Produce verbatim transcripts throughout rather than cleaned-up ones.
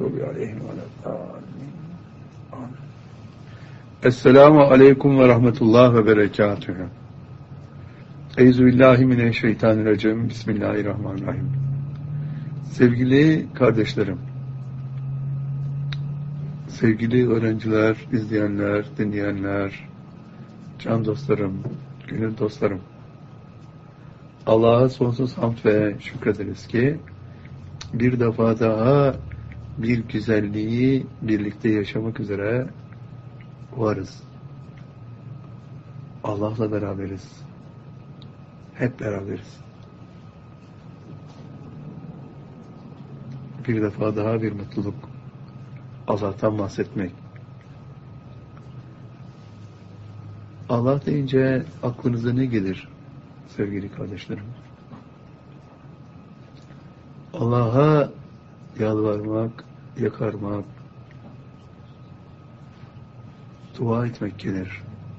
mağdubi aleyhim ve leddâllîn. Amin. Esselamu aleyküm ve rahmetullah ve berekatühü. Euzubillahimineşşeytanirracim. Bismillahirrahmanirrahim. Sevgili kardeşlerim, sevgili öğrenciler, izleyenler, dinleyenler, can dostlarım, gönül dostlarım, Allah'a sonsuz hamd ve şükrederiz ki bir defa daha bir güzelliği birlikte yaşamak üzere varız. Allah'la beraberiz. Hep beraberiz. Bir defa daha bir mutluluk. Allah'tan bahsetmek. Allah deyince aklınıza ne gelir sevgili kardeşlerim? Allah'a yalvarmak, yakarmak, dua etmek gelir.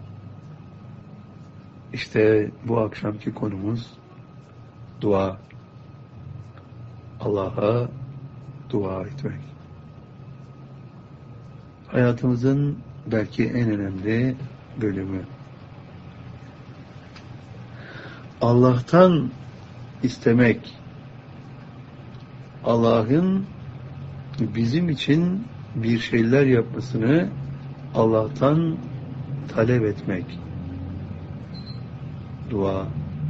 İşte bu akşamki konumuz dua. Allah'a dua etmek. Hayatımızın belki en önemli bölümü. Allah'tan istemek, Allah'ın bizim için bir şeyler yapmasını Allah'tan talep etmek. Dua.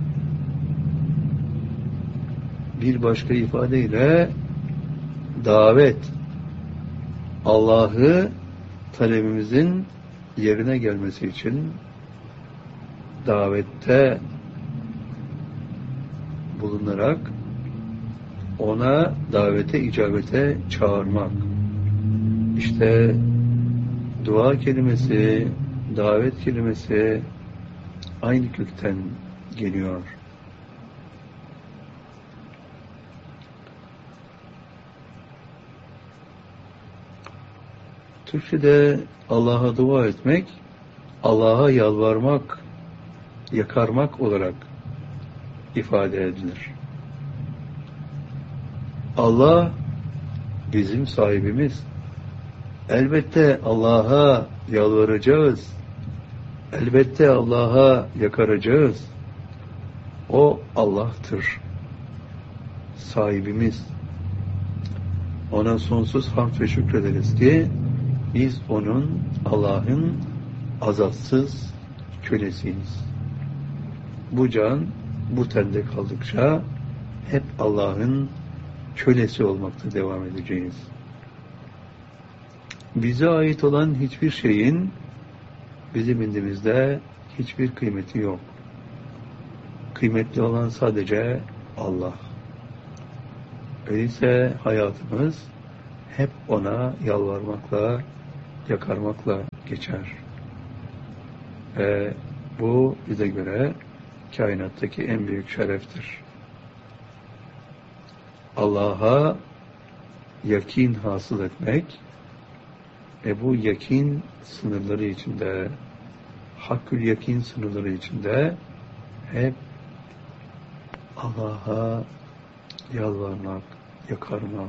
Bir başka ifadeyle davet. Allah'ı talebimizin yerine gelmesi için davette bulunarak ona davete, icabete çağırmak. İşte dua kelimesi, davet kelimesi aynı kökten geliyor. Türkçe'de Allah'a dua etmek, Allah'a yalvarmak, yakarmak olarak ifade edilir. Allah bizim sahibimiz. Elbette Allah'a yalvaracağız. Elbette Allah'a yakaracağız. O Allah'tır. Sahibimiz. Ona sonsuz hamd ve şükrederiz ki biz onun, Allah'ın azatsız kölesiyiz. Bu can, bu tende kaldıkça hep Allah'ın kölesi olmakta devam edeceğiz. Bize ait olan hiçbir şeyin bizim indimizde hiçbir kıymeti yok. Kıymetli olan sadece Allah. Öyleyse hayatımız hep ona yalvarmakla, yakarmakla geçer. Ve bu bize göre kainattaki en büyük şereftir. Allah'a yakin hasıl etmek ve bu yakin sınırları içinde, hakkül yakin sınırları içinde hep Allah'a yalvarmak, yakarmak.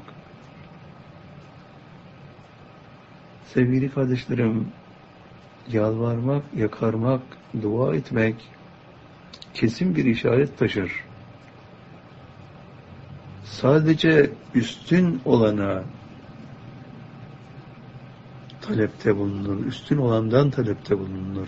Sevgili kardeşlerim, yalvarmak, yakarmak, dua etmek kesin bir işaret taşır. Sadece üstün olana talepte bulunur, üstün olandan talepte bulunur.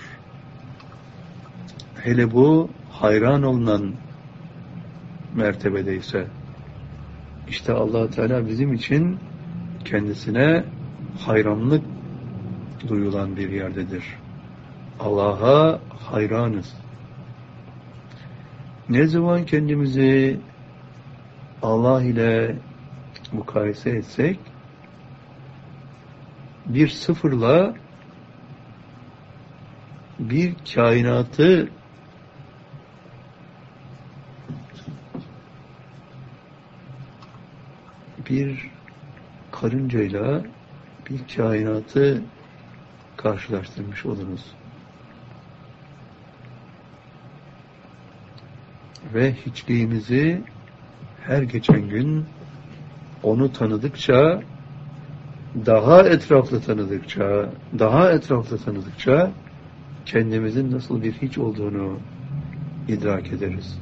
Hele bu hayran olunan mertebedeyse, işte Allah Teala bizim için kendisine hayranlık duyulan bir yerdedir. Allah'a hayranız. Ne zaman kendimizi Allah ile mukayese etsek, bir sıfırla bir kainatı bir karıncayla bir kainatı karşılaştırmış oluruz. Ve hiçliğimizi her geçen gün onu tanıdıkça daha etraflı tanıdıkça, daha etraflı tanıdıkça kendimizin nasıl bir hiç olduğunu idrak ederiz.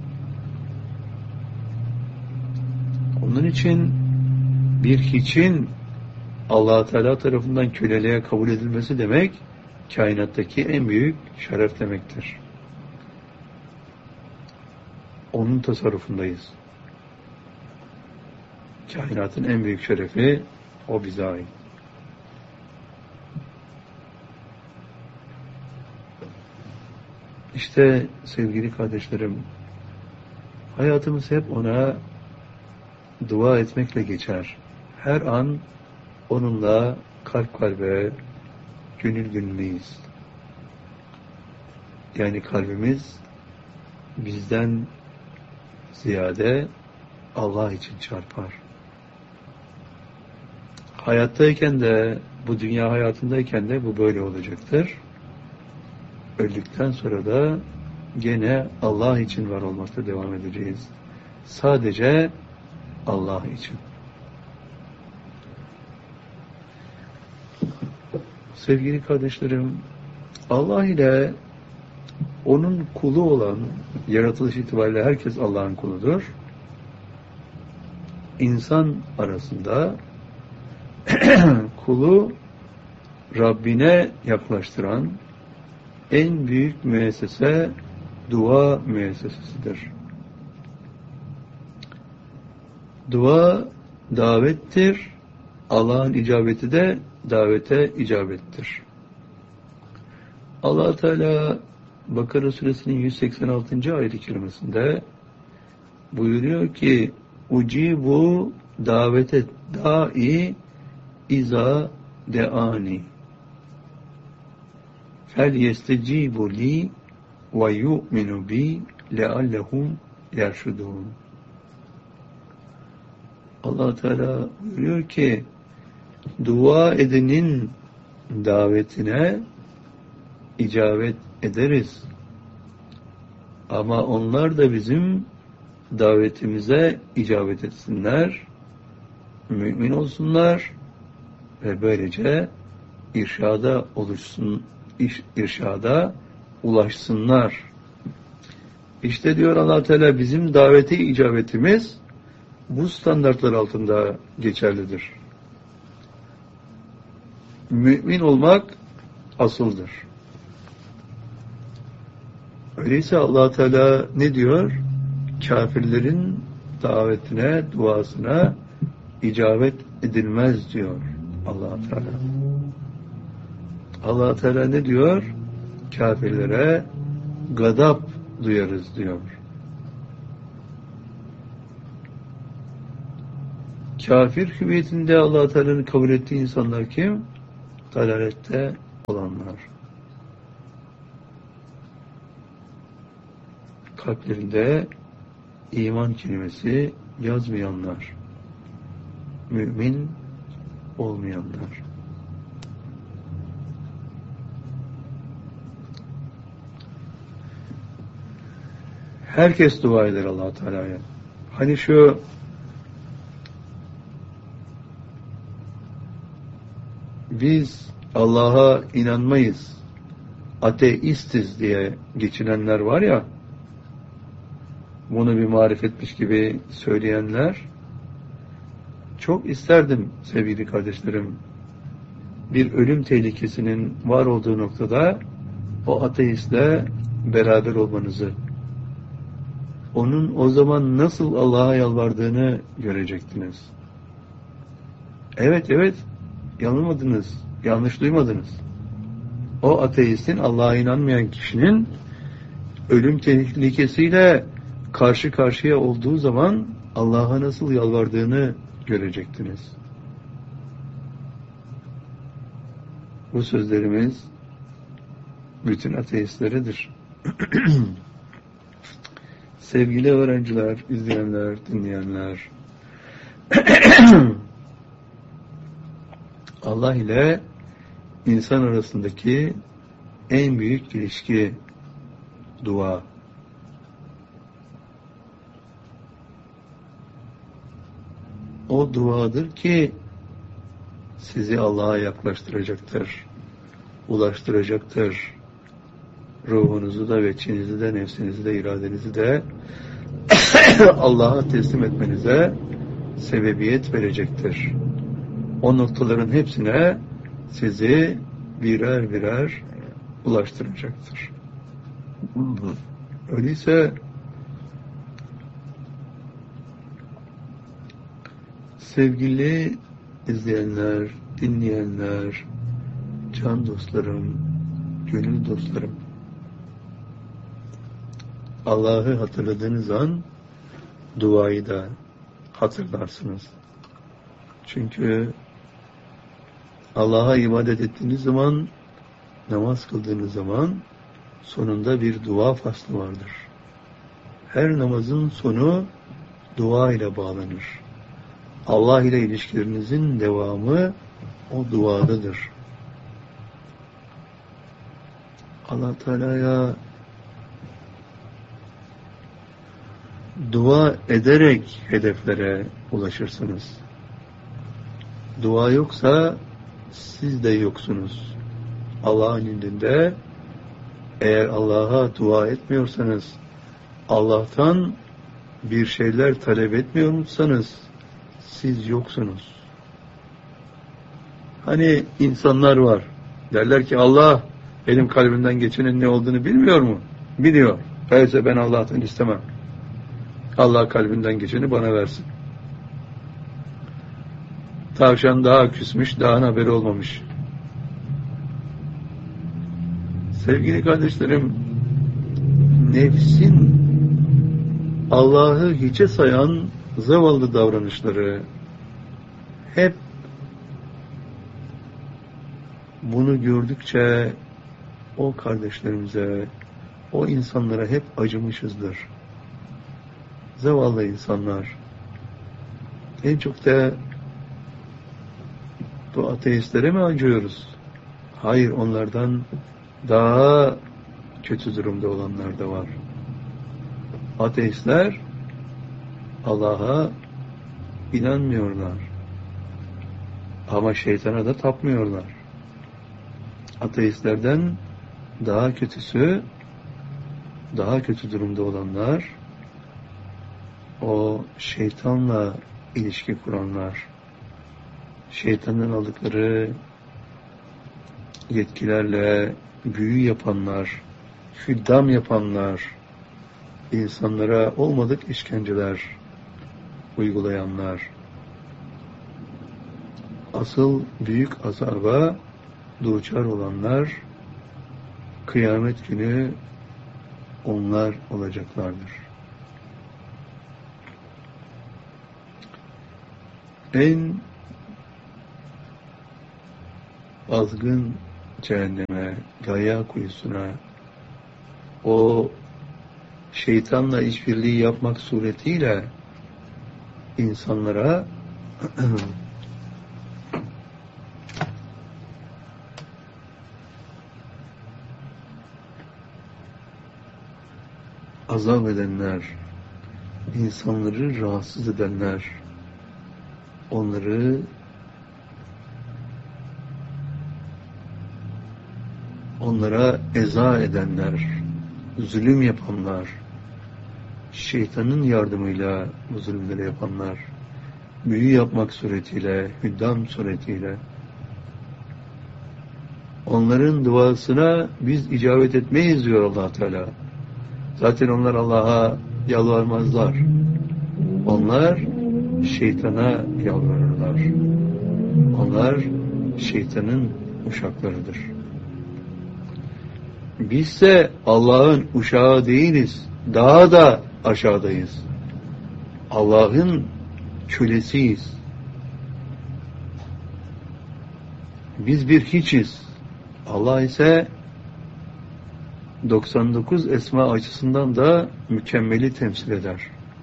Onun için bir hiçin Allah Teala tarafından köleliğe kabul edilmesi demek, kainattaki en büyük şeref demektir. Onun tasarrufundayız. Kainatın en büyük şerefi o bize ait. İşte sevgili kardeşlerim, hayatımız hep ona dua etmekle geçer. Her an onunla kalp kalbe, gönül gönüldeyiz. Yani kalbimiz bizden ziyade Allah için çarpar. Hayattayken de, bu dünya hayatındayken de bu böyle olacaktır. Öldükten sonra da gene Allah için var olmakta devam edeceğiz. Sadece Allah için. Sevgili kardeşlerim, Allah ile onun kulu olan, yaratılış itibariyle herkes Allah'ın kuludur. İnsan arasında kulu Rabbine yaklaştıran en büyük müessese dua müessesesidir. Dua davettir. Allah'ın icabeti de davete icabettir. Allah Teala Bakara suresinin yüz seksen altıncı ayet-i kerimesinde buyuruyor ki ucibu davete da'i iza de'ani fel yestecibu li ve yu'minu bi leallehum yerşudun. Allah Teala buyuruyor ki dua edenin davetine icabet ederiz. Ama onlar da bizim davetimize icabet etsinler, mümin olsunlar ve böylece irşada oluşsun, irşada ulaşsınlar. İşte diyor Allah Teala bizim davete icabetimiz bu standartlar altında geçerlidir. Mümin olmak asıldır. Öyleyse Allah Teala ne diyor? Kafirlerin davetine, duasına icabet edilmez diyor Allah Teala. Allah Teala ne diyor? Kafirlere gadap duyarız diyor. Kafir hüviyetinde Allah Teala'nın kabul ettiği insanlar kim? Dalalette olanlar. Kalplerinde iman kelimesi yazmayanlar. Mümin olmayanlar. Herkes dua eder Allah Teala'ya. Hani şu biz Allah'a inanmayız, ateistiz diye geçinenler var ya, bunu bir marifetmiş gibi söyleyenler, çok isterdim sevgili kardeşlerim, bir ölüm tehlikesinin var olduğu noktada o ateistle beraber olmanızı, onun o zaman nasıl Allah'a yalvardığını görecektiniz. Evet, evet, yanılmadınız, yanlış duymadınız. O ateistin, Allah'a inanmayan kişinin ölüm tehlikesiyle karşı karşıya olduğu zaman Allah'a nasıl yalvardığını görecektiniz. Bu sözlerimiz bütün ateistleridir. Sevgili öğrenciler, izleyenler, dinleyenler, Allah ile insan arasındaki en büyük ilişki dua. O duadır ki sizi Allah'a yaklaştıracaktır, ulaştıracaktır. Ruhunuzu da, veçinizi de, nefsinizi de, iradenizi de Allah'a teslim etmenize sebebiyet verecektir. O noktaların hepsine sizi birer birer ulaştıracaktır. Öyleyse sevgili izleyenler, dinleyenler, can dostlarım, gönül dostlarım, Allah'ı hatırladığınız an duayı da hatırlarsınız. Çünkü Allah'a ibadet ettiğiniz zaman, namaz kıldığınız zaman sonunda bir dua faslı vardır. Her namazın sonu dua ile bağlanır. Allah ile ilişkilerinizin devamı o duadadır. Allah Teala'ya dua ederek hedeflere ulaşırsınız. Dua yoksa siz de yoksunuz. Allah'ın indinde eğer Allah'a dua etmiyorsanız, Allah'tan bir şeyler talep etmiyorsanız siz yoksunuz. Hani insanlar var. Derler ki Allah benim kalbimden geçenin ne olduğunu bilmiyor mu? Biliyor. Öyleyse ben Allah'tan istemem. Allah kalbinden geçeni bana versin. Tavşan daha küsmüş, daha haberi olmamış. Sevgili kardeşlerim, nefsin Allah'ı hiçe sayan zavallı davranışları hep bunu gördükçe o kardeşlerimize, o insanlara hep acımışızdır. Zavallı insanlar. En çok da bu ateistlere mi acıyoruz? Hayır, onlardan daha kötü durumda olanlar da var. Ateistler Allah'a inanmıyorlar. Ama şeytana da tapmıyorlar. Ateistlerden daha kötüsü, daha kötü durumda olanlar, o şeytanla ilişki kuranlar, şeytanın aldıkları yetkilerle büyü yapanlar, hüddam yapanlar, insanlara olmadık işkenceler uygulayanlar, asıl büyük azaba duçar olanlar, kıyamet günü onlar olacaklardır. En azgın cehenneme, gaya kuyusuna, o şeytanla işbirliği yapmak suretiyle insanlara azap edenler, insanları rahatsız edenler, onları onlara eza edenler, zulüm yapanlar, şeytanın yardımıyla bu zulümleri yapanlar, büyü yapmak suretiyle, hüddam suretiyle, onların duasına biz icabet etmeyiz diyor Allah Teala. Zaten onlar Allah'a yalvarmazlar. Onlar şeytana yalvarırlar. Onlar şeytanın uşaklarıdır. Bizse Allah'ın uşağı değiliz. Daha da aşağıdayız. Allah'ın kölesiyiz. Biz bir hiçiz. Allah ise doksan dokuz esma açısından da mükemmeli temsil eder.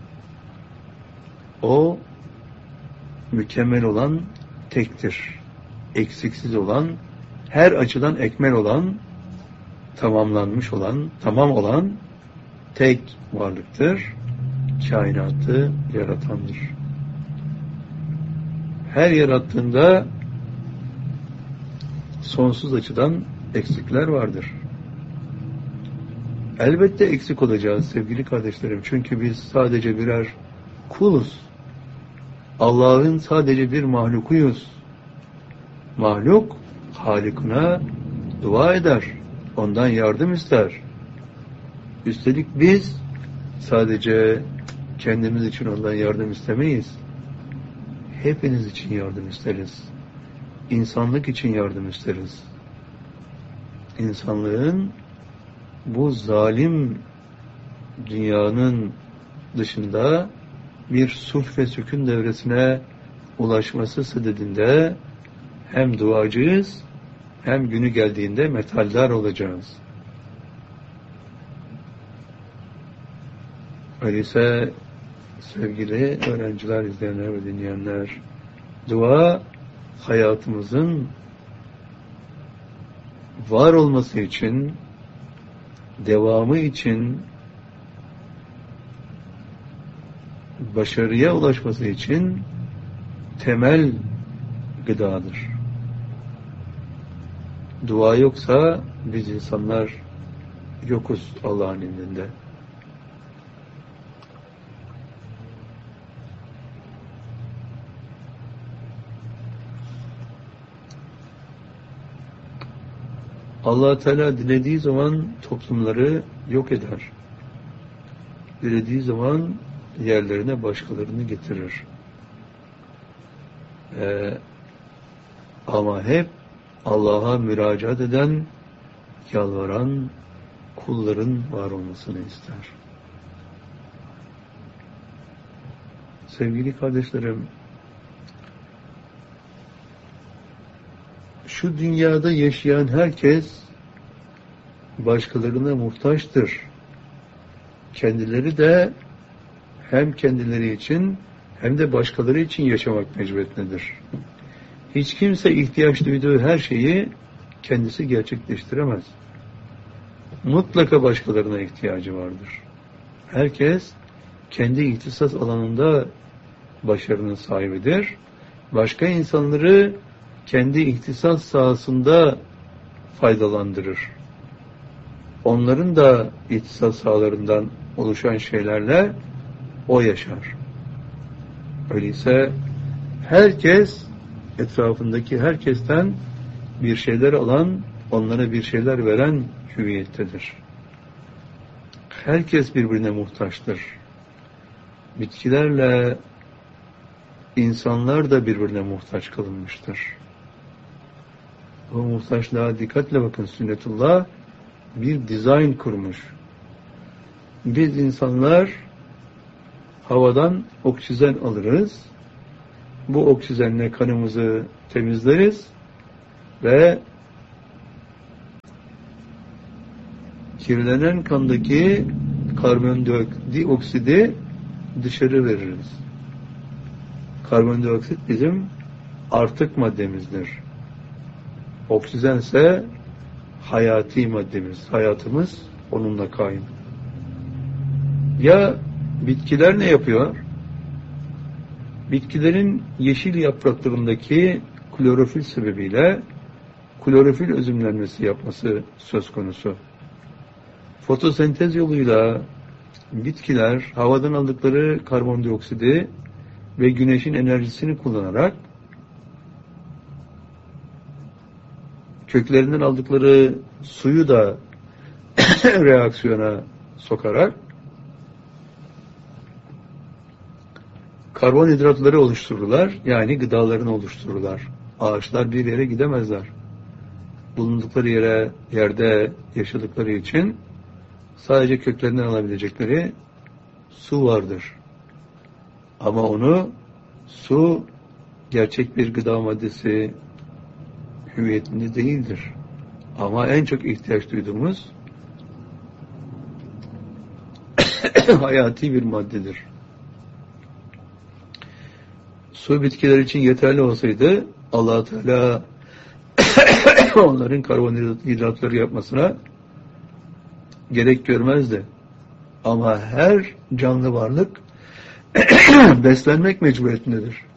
O mükemmel olan tektir. Eksiksiz olan, her açıdan ekmel olan, tamamlanmış olan, tamam olan tek varlıktır. Kainatı yaratandır. Her yarattığında sonsuz açıdan eksikler vardır. Elbette eksik olacağız sevgili kardeşlerim. Çünkü biz sadece birer kuluz. Allah'ın sadece bir mahlukuyuz. Mahluk, Halik'ine dua eder. Ondan yardım ister. Üstelik biz sadece kendimiz için ondan yardım istemeyiz. Hepiniz için yardım isteriz. İnsanlık için yardım isteriz. İnsanlığın bu zalim dünyanın dışında bir sulh ve sükun devresine ulaşması sadedinde hem duacıyız hem günü geldiğinde metaldar olacağız. Öyleyse sevgili öğrenciler, izleyenler ve dinleyenler, dua hayatımızın var olması için, devamı için, başarıya ulaşması için temel gıdadır. Dua yoksa biz insanlar yokuz Allah'ın indinde. Allah Teala dilediği zaman toplumları yok eder. Dilediği zaman yerlerine başkalarını getirir. Ee, ama hep Allah'a müracaat eden, yalvaran kulların var olmasını ister. Sevgili kardeşlerim, şu dünyada yaşayan herkes başkalarına muhtaçtır. Kendileri de hem kendileri için hem de başkaları için yaşamak mecburiyetindedir. Hiç kimse ihtiyaç duyduğu her şeyi kendisi gerçekleştiremez. Mutlaka başkalarına ihtiyacı vardır. Herkes kendi ihtisas alanında başarının sahibidir. Başka insanları kendi ihtisas sahasında faydalandırır. Onların da ihtisas sahalarından oluşan şeylerle o yaşar. Öyleyse herkes etrafındaki herkesten bir şeyler alan, onlara bir şeyler veren hüviyettedir. Herkes birbirine muhtaçtır. Bitkilerle insanlar da birbirine muhtaç kılınmıştır. O muhtaçlığa dikkatle bakın, sünnetullah bir dizayn kurmuş. Biz insanlar havadan oksijen alırız. Bu oksijenle kanımızı temizleriz ve kirlenen kandaki karbondioksidi dışarı veririz. Karbondioksit bizim artık maddemizdir. Oksijen ise hayati maddemiz. Hayatımız onunla kaim. Ya bitkiler ne yapıyor? Bitkilerin yeşil yapraklarındaki klorofil sebebiyle klorofil özümlenmesi yapması söz konusu. Fotosentez yoluyla bitkiler havadan aldıkları karbondioksidi ve güneşin enerjisini kullanarak köklerinden aldıkları suyu da reaksiyona sokarak karbonhidratları oluştururlar. Yani gıdalarını oluştururlar. Ağaçlar bir yere gidemezler. Bulundukları yere, yerde yaşadıkları için sadece köklerinden alabilecekleri su vardır. Ama onu, su gerçek bir gıda maddesi hüviyetinde değildir. Ama en çok ihtiyaç duyduğumuz hayati bir maddedir. Su bitkiler için yeterli olsaydı Allah Teala onların karbonhidratları yapmasına gerek görmezdi. Ama her canlı varlık beslenmek mecburiyetindedir.